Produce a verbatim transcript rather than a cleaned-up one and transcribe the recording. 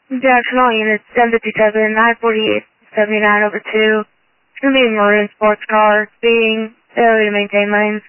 Directional units ten fifty-seven, nine forty-eight, seventy-nine over two. It's going to be a Maroon sports car, speeding, failure to maintain lanes.